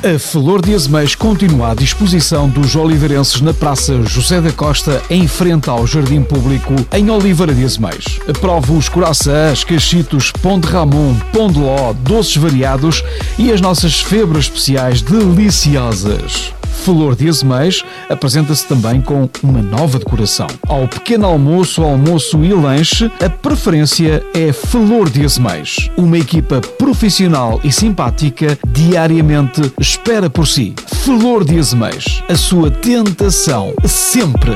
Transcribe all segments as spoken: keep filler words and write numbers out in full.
A Flor de Azeméis continua à disposição dos oliveirenses na Praça José da Costa, em frente ao Jardim Público, em Oliveira de Azeméis. Prove os coraçãs, cachitos, pão de Ramon, pão de ló, doces variados e as nossas febras especiais deliciosas. Flor de Azeméis apresenta-se também com uma nova decoração. Ao pequeno almoço, almoço e lanche, a preferência é Flor de Azeméis. Uma equipa profissional e simpática diariamente espera por si. Flor de Azeméis, a sua tentação sempre.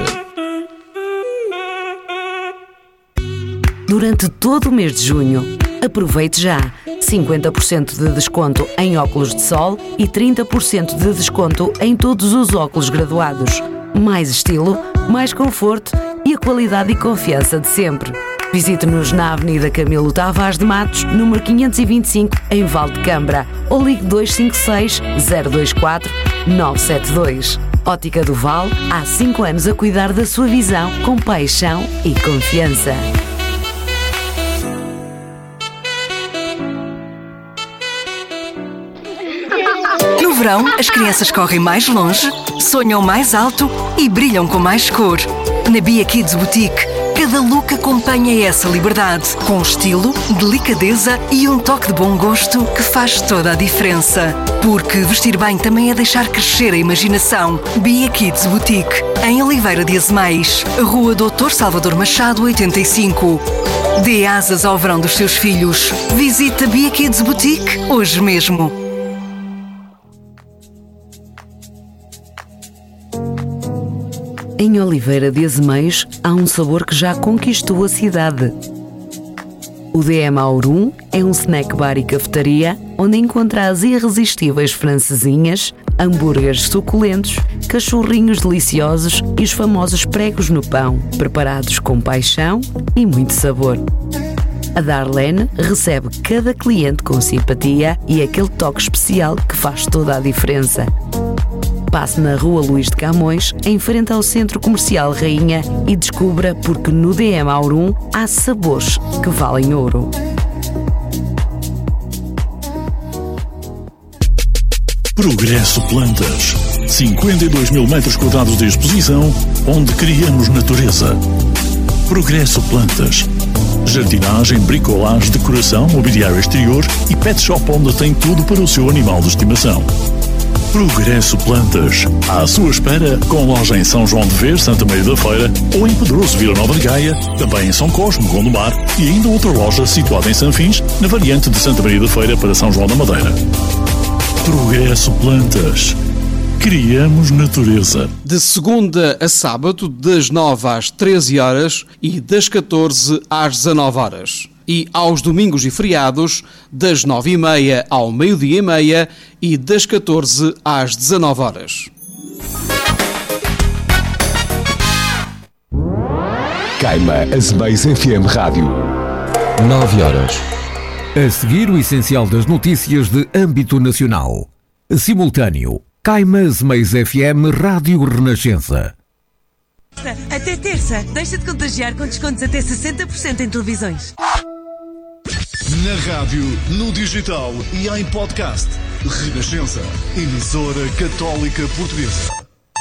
Durante todo o mês de junho, aproveite já! cinquenta por cento de desconto em óculos de sol e trinta por cento de desconto em todos os óculos graduados. Mais estilo, mais conforto e a qualidade e confiança de sempre. Visite-nos na Avenida Camilo Tavares de Matos, número quinhentos e vinte e cinco, em Valdecambra, ou ligue dois cinco seis, zero dois quatro, nove sete dois. Ótica do Val, há cinco anos a cuidar da sua visão com paixão e confiança. No verão, as crianças correm mais longe, sonham mais alto e brilham com mais cor. Na Bia Kids Boutique, cada look acompanha essa liberdade, com estilo, delicadeza e um toque de bom gosto que faz toda a diferença. Porque vestir bem também é deixar crescer a imaginação. Bia Kids Boutique, em Oliveira de Azeméis, Rua doutor Salvador Machado, oitenta e cinco. Dê asas ao verão dos seus filhos. Visita Bia Kids Boutique hoje mesmo. Em Oliveira de Azeméis há um sabor que já conquistou a cidade. O D M Aurum é um snack bar e cafetaria onde encontra as irresistíveis francesinhas, hambúrgueres suculentos, cachorrinhos deliciosos e os famosos pregos no pão, preparados com paixão e muito sabor. A Darlene recebe cada cliente com simpatia e aquele toque especial que faz toda a diferença. Passe na Rua Luís de Camões, em frente ao Centro Comercial Rainha, e descubra porque no D M Aurum há sabores que valem ouro. Progresso Plantas. cinquenta e dois mil metros quadrados de exposição, onde criamos natureza. Progresso Plantas. Jardinagem, bricolagem, decoração, mobiliário exterior e pet shop onde tem tudo para o seu animal de estimação. Progresso Plantas. À sua espera, com loja em São João de Ver, Santa Maria da Feira, ou em Pedroso, Vila Nova de Gaia, também em São Cosme, Gondomar, e ainda outra loja situada em Sanfins, na variante de Santa Maria da Feira para São João da Madeira. Progresso Plantas. Criamos natureza. De segunda a sábado, das nove às treze horas e das catorze às dezanove horas. E aos domingos e feriados, das nove e meia ao meio-dia e meia e das catorze às dezanove horas. Caima Azeméis F M Rádio. nove horas. A seguir o essencial das notícias de âmbito nacional. Simultâneo. Caima Azeméis F M Rádio Renascença. Até terça, deixa de contagiar com descontos até sessenta por cento em televisões. Na rádio, no digital e em podcast. Renascença, emissora católica portuguesa.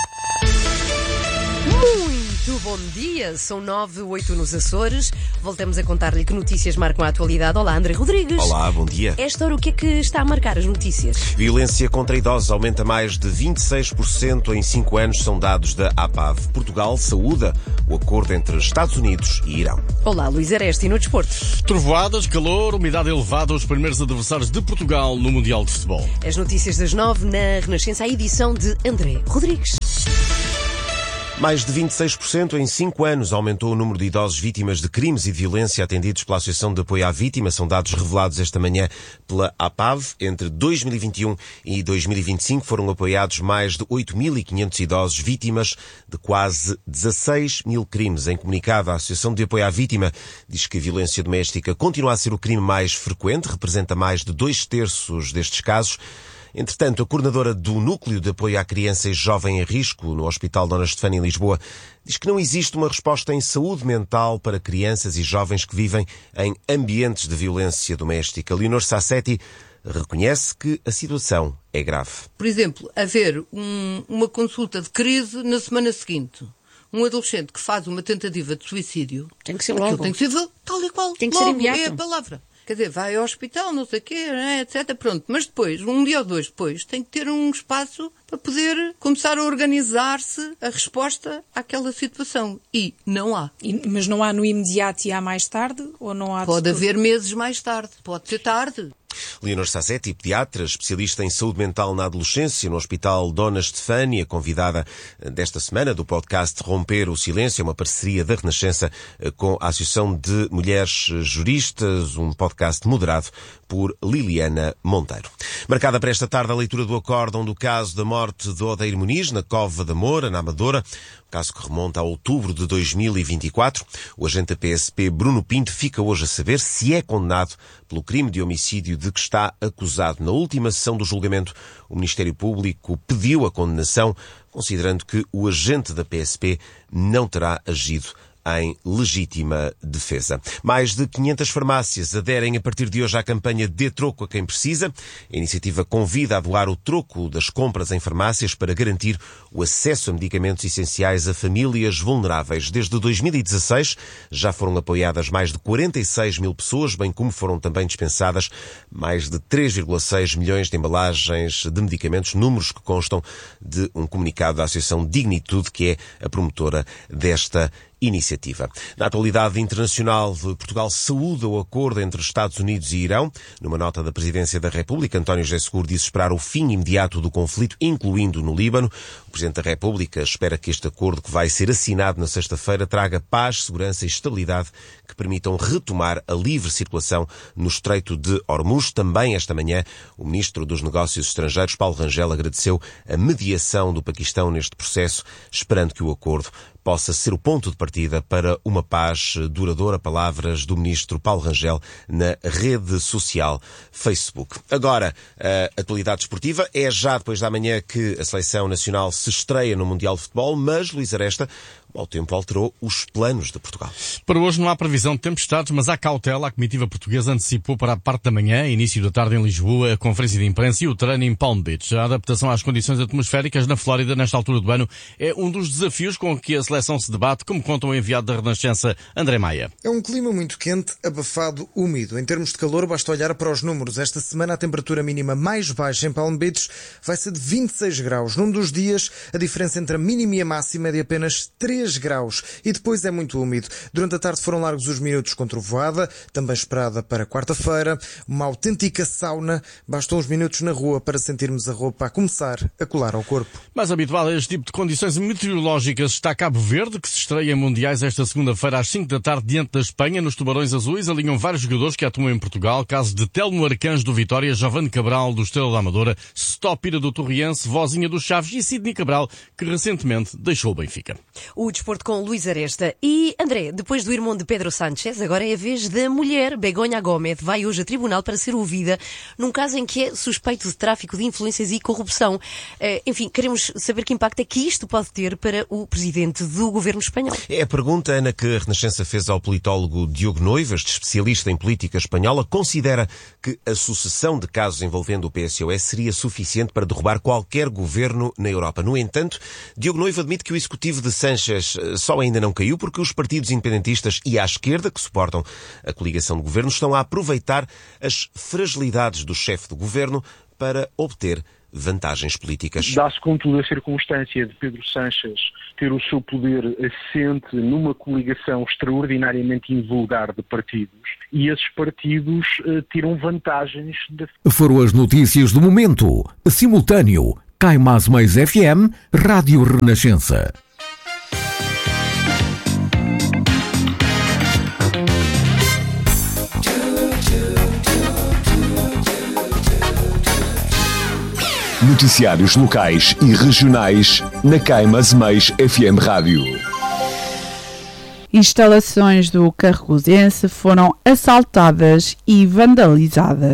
Muito bom dia, são nove, oito nos Açores. Voltamos a contar-lhe que notícias marcam a atualidade. Olá, André Rodrigues. Olá, bom dia. Esta hora o que é que está a marcar as notícias? Violência contra idosos aumenta mais de vinte e seis por cento em cinco anos, são dados da A P A V. Portugal saúda o acordo entre Estados Unidos e Irão. Olá, Luís Areste, e no desporto? Trovoadas, calor, umidade elevada, os primeiros adversários de Portugal no Mundial de Futebol. As notícias das nove na Renascença, a edição de André Rodrigues. Mais de vinte e seis por cento em cinco anos aumentou o número de idosos vítimas de crimes e de violência atendidos pela Associação de Apoio à Vítima. São dados revelados esta manhã pela A P A V. Entre dois mil e vinte e um e dois mil e vinte e cinco foram apoiados mais de oito mil e quinhentos idosos vítimas de quase dezasseis mil crimes. Em comunicado, a Associação de Apoio à Vítima diz que a violência doméstica continua a ser o crime mais frequente, representa mais de dois terços destes casos. Entretanto, a coordenadora do Núcleo de Apoio à Criança e Jovem em Risco no Hospital Dona Estefânia em Lisboa diz que não existe uma resposta em saúde mental para crianças e jovens que vivem em ambientes de violência doméstica. Leonor Sassetti reconhece que a situação é grave. Por exemplo, haver um, uma consulta de crise na semana seguinte. Um adolescente que faz uma tentativa de suicídio... Tem que ser logo. Tem que ser tal e qual. Tem que logo, ser imediato. É a palavra. Quer dizer, vai ao hospital, não sei o quê, etcétera. Pronto. Mas depois, um dia ou dois depois, tem que ter um espaço para poder começar a organizar-se a resposta àquela situação. E não há. E, mas não há no imediato e há mais tarde? Ou não há? Pode haver meses mais tarde. Pode ser tarde. Leonor Sassetti, pediatra, especialista em saúde mental na adolescência no Hospital Dona Estefânia, convidada desta semana do podcast Romper o Silêncio, uma parceria da Renascença com a Associação de Mulheres Juristas, um podcast moderado por Liliana Monteiro. Marcada para esta tarde a leitura do acórdão do caso da morte de Odeir Muniz, na Cova da Moura, na Amadora, caso que remonta a outubro de dois mil e vinte e quatro. O agente da P S P, Bruno Pinto, fica hoje a saber se é condenado pelo crime de homicídio de que está acusado. Na última sessão do julgamento, o Ministério Público pediu a condenação, considerando que o agente da P S P não terá agido em legítima defesa. Mais de quinhentas farmácias aderem a partir de hoje à campanha Dê Troco a Quem Precisa. A iniciativa convida a doar o troco das compras em farmácias para garantir o acesso a medicamentos essenciais a famílias vulneráveis. Desde dois mil e dezasseis já foram apoiadas mais de quarenta e seis mil pessoas, bem como foram também dispensadas mais de três vírgula seis milhões de embalagens de medicamentos, números que constam de um comunicado da Associação Dignitude, que é a promotora desta iniciativa. Na atualidade internacional, Portugal saúda o acordo entre Estados Unidos e Irão. Numa nota da Presidência da República, António José Seguro disse esperar o fim imediato do conflito, incluindo no Líbano. O Presidente da República espera que este acordo, que vai ser assinado na sexta-feira, traga paz, segurança e estabilidade que permitam retomar a livre circulação no Estreito de Hormuz. Também esta manhã, o Ministro dos Negócios Estrangeiros, Paulo Rangel, agradeceu a mediação do Paquistão neste processo, esperando que o acordo possa ser o ponto de partida para uma paz duradoura. Palavras do Ministro Paulo Rangel na rede social Facebook. Agora, a atualidade esportiva. É já depois da manhã que a Seleção Nacional se estreia no Mundial de Futebol, mas Luís Aresta, o tempo alterou os planos de Portugal. Para hoje não há previsão de tempestades, mas há cautela. A comitiva portuguesa antecipou para a parte da manhã, início da tarde em Lisboa, a conferência de imprensa e o treino em Palm Beach. A adaptação às condições atmosféricas na Flórida, nesta altura do ano, é um dos desafios com que a seleção se debate, como conta o enviado da Renascença, André Maia. É um clima muito quente, abafado, úmido. Em termos de calor, basta olhar para os números. Esta semana a temperatura mínima mais baixa em Palm Beach vai ser de vinte e seis graus. Num dos dias, a diferença entre a mínima e a máxima é de apenas três graus. E depois é muito úmido. Durante a tarde foram largos os minutos com trovoada, também esperada para quarta-feira. Uma autêntica sauna. Bastam uns minutos na rua para sentirmos a roupa a começar a colar ao corpo. Mais habituado a este tipo de condições meteorológicas está Cabo Verde, que se estreia em Mundiais esta segunda-feira às cinco da tarde diante da Espanha. Nos Tubarões Azuis alinham vários jogadores que atuam em Portugal. Caso de Telmo Arcanjo do Vitória, Giovanni Cabral do Estrela da Amadora, Stopira do Torriense, Vozinha do Chaves e Sidney Cabral, que recentemente deixou o Benfica. O desporto com Luís Aresta. E, André, depois do irmão de Pedro Sánchez, agora é a vez da mulher. Begonha Gómez vai hoje a tribunal para ser ouvida num caso em que é suspeito de tráfico de influências e corrupção. Uh, enfim, queremos saber que impacto é que isto pode ter para o presidente do governo espanhol. É a pergunta, Ana, que a Renascença fez ao politólogo Diogo Noivas, especialista em política espanhola. Considera que a sucessão de casos envolvendo o P S O E seria suficiente para derrubar qualquer governo na Europa. No entanto, Diogo Noivo admite que o executivo de Sánchez só ainda não caiu porque os partidos independentistas e à esquerda, que suportam a coligação de governo, estão a aproveitar as fragilidades do chefe do governo para obter vantagens políticas. Dá-se contudo a circunstância de Pedro Sánchez ter o seu poder assente numa coligação extraordinariamente invulgar de partidos, e esses partidos uh, tiram vantagens. De... Foram as notícias do momento. Simultâneo, Caimás Mais F M, Rádio Renascença. Noticiários locais e regionais na Caimás Mais F M Rádio. Instalações do Carregosense foram assaltadas e vandalizadas.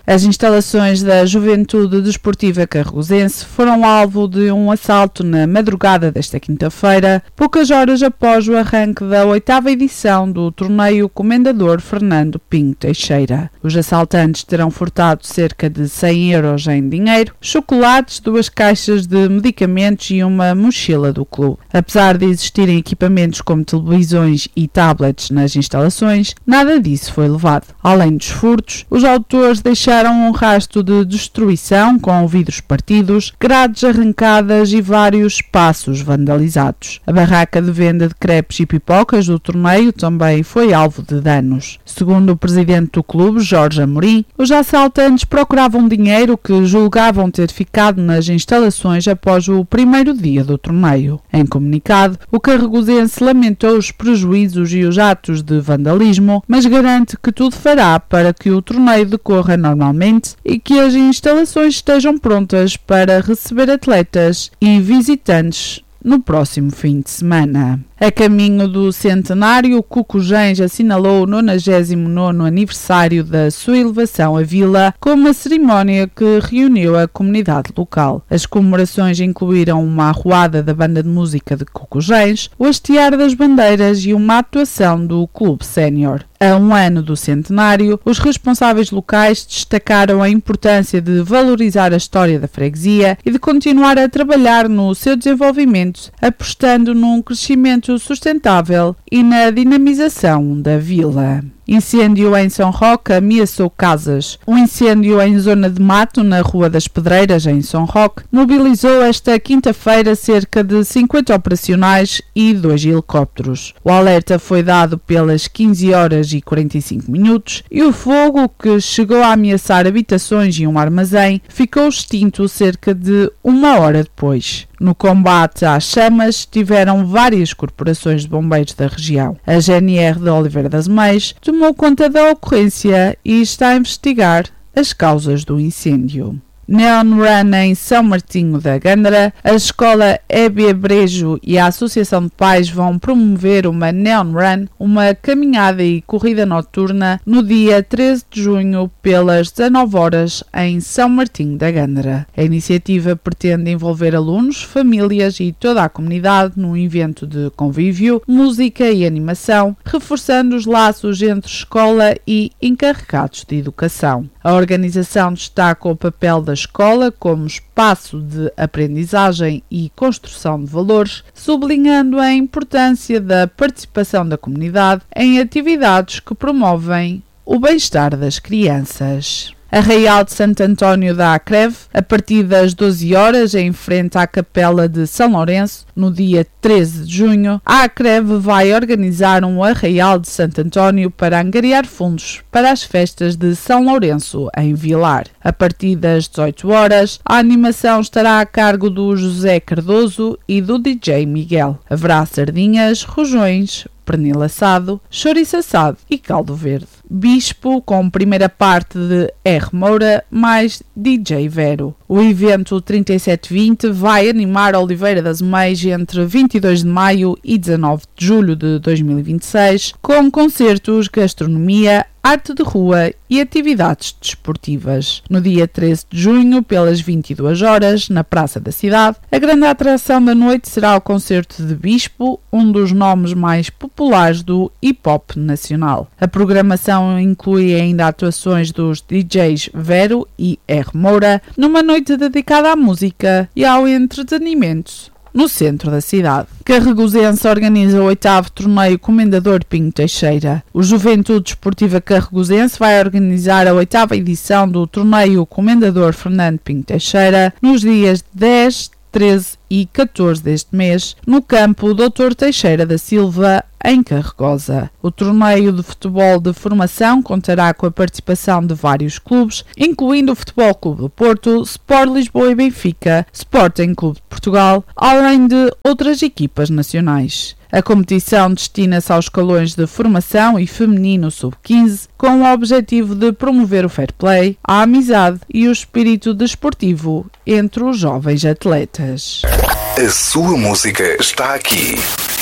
As instalações da Juventude Desportiva Carregosense foram alvo de um assalto na madrugada desta quinta-feira, poucas horas após o arranque da oitava edição do torneio Comendador Fernando Pinho Teixeira. Os assaltantes terão furtado cerca de cem euros em dinheiro, chocolates, duas caixas de medicamentos e uma mochila do clube. Apesar de existirem equipamentos como televisões e tablets nas instalações, nada disso foi levado. Além dos furtos, os autores deixaram um rastro de destruição com vidros partidos, grades arrancadas e vários espaços vandalizados. A barraca de venda de crepes e pipocas do torneio também foi alvo de danos. Segundo o presidente do clube, Jorge Amorim, os assaltantes procuravam dinheiro que julgavam ter ficado nas instalações após o primeiro dia do torneio. Em comunicado, o Carregosense lamentou os prejuízos e os atos de vandalismo, mas garante que tudo fará para que o torneio decorra normalmente e que as instalações estejam prontas para receber atletas e visitantes no próximo fim de semana. A caminho do centenário, o Cucujens assinalou o nonagésimo nono aniversário da sua elevação à vila com uma cerimónia que reuniu a comunidade local. As comemorações incluíram uma arruada da banda de música de Cucujens, o hastear das bandeiras e uma atuação do Clube Sénior. A um ano do centenário, os responsáveis locais destacaram a importância de valorizar a história da freguesia e de continuar a trabalhar no seu desenvolvimento, apostando num crescimento sustentável e na dinamização da vila. Incêndio em São Roque ameaçou casas. Um incêndio em zona de mato na Rua das Pedreiras, em São Roque, mobilizou esta quinta-feira cerca de cinquenta operacionais e dois helicópteros. O alerta foi dado pelas quinze horas e quarenta e cinco minutos e o fogo, que chegou a ameaçar habitações e um armazém, ficou extinto cerca de uma hora depois. No combate às chamas, estiveram várias corporações de bombeiros da região. A G N R de Oliveira das Meias tomou conta da ocorrência e está a investigar as causas do incêndio. Neon Run em São Martinho da Gândara, a escola Hébia Brejo e a Associação de Pais vão promover uma Neon Run, uma caminhada e corrida noturna, no dia treze de junho pelas dezanove horas em São Martinho da Gândara. A iniciativa pretende envolver alunos, famílias e toda a comunidade num evento de convívio, música e animação, reforçando os laços entre escola e encarregados de educação. A organização destaca o papel da escola como espaço de aprendizagem e construção de valores, sublinhando a importância da participação da comunidade em atividades que promovem o bem-estar das crianças. Arraial de Santo António da Acreve, a partir das doze horas, em frente à Capela de São Lourenço, no dia treze de junho, a Acreve vai organizar um Arraial de Santo António para angariar fundos para as festas de São Lourenço, em Vilar. A partir das dezoito horas, a animação estará a cargo do José Cardoso e do D J Miguel. Haverá sardinhas, rojões, pernil assado, chouriço assado e caldo verde. Bispo, com primeira parte de R. Moura, mais D J Vero. O evento trinta e sete vinte vai animar Oliveira das Meias entre vinte e dois de maio e dezanove de julho de dois mil e vinte e seis, com concertos, gastronomia, arte de rua e atividades desportivas. No dia treze de junho, pelas vinte e duas horas, na Praça da Cidade, a grande atração da noite será o concerto de Bispo, um dos nomes mais populares do hip-hop nacional. A programação inclui ainda atuações dos D Js Vero e R. Moura, numa noite dedicada à música e ao entretenimento no centro da cidade. Carregosense organiza o oitavo torneio Comendador Pinho Teixeira. O Juventude Desportiva Carregosense vai organizar a oitava edição do torneio Comendador Fernando Pinho Teixeira nos dias dez, treze e catorze deste mês, no campo doutor Teixeira da Silva, em Carregosa. O torneio de futebol de formação contará com a participação de vários clubes, incluindo o Futebol Clube do Porto, Sport Lisboa e Benfica, Sporting Clube de Portugal, além de outras equipas nacionais. A competição destina-se aos escalões de formação e feminino sub quinze, com o objetivo de promover o fair play, a amizade e o espírito desportivo entre os jovens atletas. A sua música está aqui.